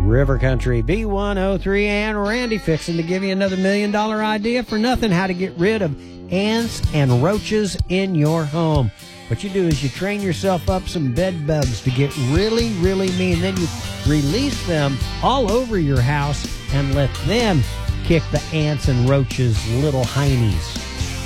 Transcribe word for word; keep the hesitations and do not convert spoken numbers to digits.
River Country B one oh three and Randy fixing to give you another million dollar idea for nothing, how to get rid of ants and roaches in your home. What you do is you train yourself up some bed bugs to get really, really mean. Then you release them all over your house and let them kick the ants and roaches' little heinies.